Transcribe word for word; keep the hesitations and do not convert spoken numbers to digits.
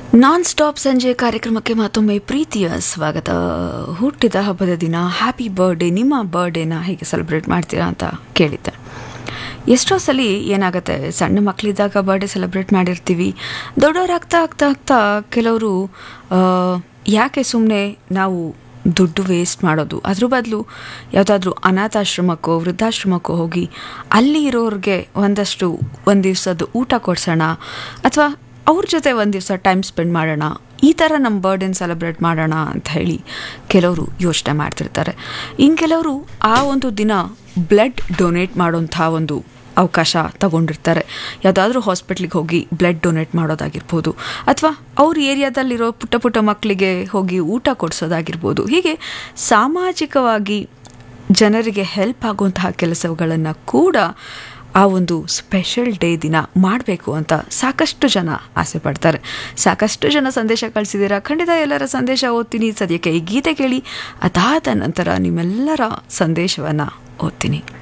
Non stop ಸಂಜೆ ಕಾರ್ಯಕ್ರಮಕ್ಕೆ ಮತ್ತೊಮ್ಮೆ ಪ್ರೀತಿಯ ಸ್ವಾಗತ. ಹುಟ್ಟಿದ ಹಬ್ಬದ ದಿನ ಹ್ಯಾಪಿ ಬರ್ಡೇ, ನಿಮ್ಮ ಬರ್ಡೇನ ಹೇಗೆ ಸೆಲೆಬ್ರೇಟ್ ಮಾಡ್ತೀರಾ ಅಂತ ಕೇಳಿದ್ದೆ. ಎಷ್ಟೋ ಸಲ ಏನಾಗುತ್ತೆ, ಸಣ್ಣ ಮಕ್ಕಳಿದ್ದಾಗ ಬರ್ಡೇ ಸೆಲೆಬ್ರೇಟ್ ಮಾಡಿರ್ತೀವಿ. ದೊಡ್ಡವರಾಗ್ತಾ ಆಗ್ತಾ ಆಗ್ತಾ ಕೆಲವರು ಯಾಕೆ ಸುಮ್ಮನೆ ನಾವು ದುಡ್ಡು ವೇಸ್ಟ್ ಮಾಡೋದು, ಅದ್ರ ಬದಲು ಯಾವುದಾದ್ರೂ ಅನಾಥಾಶ್ರಮಕ್ಕೋ ವೃದ್ಧಾಶ್ರಮಕ್ಕೋ ಹೋಗಿ ಅಲ್ಲಿ ಇರೋರಿಗೆ ಒಂದಷ್ಟು ಒಂದು ದಿವಸದ ಊಟ ಕೊಡ್ಸೋಣ, ಅಥವಾ ಅವ್ರ ಜೊತೆ ಒಂದು ದಿವಸ ಟೈಮ್ ಸ್ಪೆಂಡ್ ಮಾಡೋಣ, ಈ ಥರ ನಮ್ಮ ಬರ್ಡೇನ ಸೆಲೆಬ್ರೇಟ್ ಮಾಡೋಣ ಅಂತ ಹೇಳಿ ಕೆಲವರು ಯೋಚನೆ ಮಾಡ್ತಿರ್ತಾರೆ. ಇನ್ನು ಕೆಲವರು ಆ ಒಂದು ದಿನ ಬ್ಲಡ್ ಡೊನೇಟ್ ಮಾಡೋಂಥ ಒಂದು ಅವಕಾಶ ತಗೊಂಡಿರ್ತಾರೆ. ಯಾವುದಾದ್ರೂ ಹಾಸ್ಪಿಟ್ಲಿಗೆ ಹೋಗಿ ಬ್ಲಡ್ ಡೊನೇಟ್ ಮಾಡೋದಾಗಿರ್ಬೋದು, ಅಥವಾ ಅವ್ರ ಏರಿಯಾದಲ್ಲಿರೋ ಪುಟ್ಟ ಪುಟ್ಟ ಮಕ್ಕಳಿಗೆ ಹೋಗಿ ಊಟ ಕೊಡಿಸೋದಾಗಿರ್ಬೋದು. ಹೀಗೆ ಸಾಮಾಜಿಕವಾಗಿ ಜನರಿಗೆ ಹೆಲ್ಪ್ ಆಗುವಂತಹ ಕೆಲಸಗಳನ್ನು ಕೂಡ ಆ ಒಂದು ಸ್ಪೆಷಲ್ ಡೇ ದಿನ ಮಾಡಬೇಕು ಅಂತ ಸಾಕಷ್ಟು ಜನ ಆಸೆ ಪಡ್ತಾರೆ. ಸಾಕಷ್ಟು ಜನ ಸಂದೇಶ ಕಳಿಸಿದ್ದೀರಾ. ಖಂಡಿತ ಎಲ್ಲರ ಸಂದೇಶ ಓದ್ತೀನಿ. ಸದ್ಯಕ್ಕೆ ಈ ಗೀತೆ ಕೇಳಿ, ಅದಾದ ನಂತರ ನಿಮ್ಮೆಲ್ಲರ ಸಂದೇಶವನ್ನು ಓದ್ತೀನಿ.